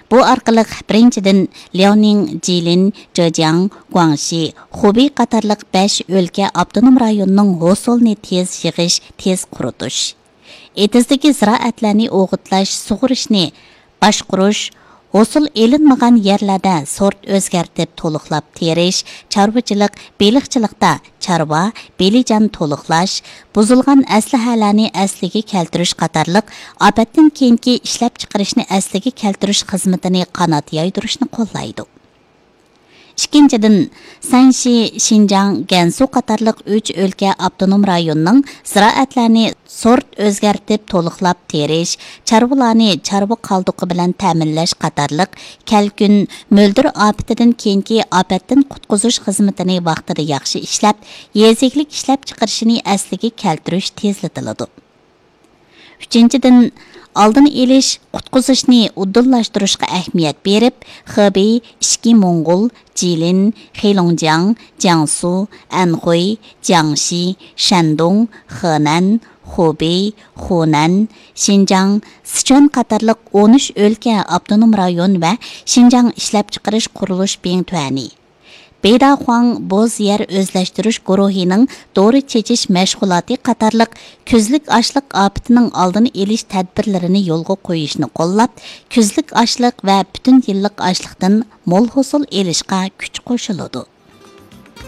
Bu orqali birinchidan Liaoning, Jilin, Zhejiang, Guangxi, Hubei qatorliq 5 o'lka avtonom rayonining hosulni tez yig'ish, tez quritish, etizdagi ziroatlarni o'g'itlash, sug'urishni boshqarish, hosul elinmagan yerlarda sort o'zgartib to'liqlab terish, chorvachilik, beliqchilikda chorva, belijan to'liqlash, buzilgan aslahalarni asliga keltirish qatorliq ofatdan keyingi ishlab chiqarishni asliga keltirish xizmatini qanot yoydirishni qo'llaydi. İkinchidan, Sanshi, Xinjiang, Gansu qatorliq 3 o'lka avtonom rayonining ziroatlarni sort o'zgartib to'liqlab terish, chorvalarni chorva qoldiqi bilan ta'minlash qatorliq kalkun mo'ldir ofatidan keyingi ofatdan qutqizish xizmatini vaqtida yaxshi ishlab, yeziklik ishlab chiqarishini asliga keltirish tezlatiladi. Uchinchidan, oldin elish, qutqizishni uddallashtirishga ahamiyat berib, Xebei, Ishki Mongol, Jilin, Heilongjiang, Jiangsu, Anhui, Jiangxi, Shandong, Henan, Hubei, Hunan, Xinjiang, Sichuan qatorliq 13 o'lka avtonom rayon va Xinjiang ishlab chiqarish qurilish bentuvani. Beyda Huang Boz yer o'zlashtirish guruhining dori chechish mashg'uloti qatorliq kuzlik ochliq ofatining oldini olish tadbirlarini yo'lga qo'yishni qo'llab, kuzlik ochliq va butun yillik ochliqdan mo'l hosil olishga kuch qo'shiladi.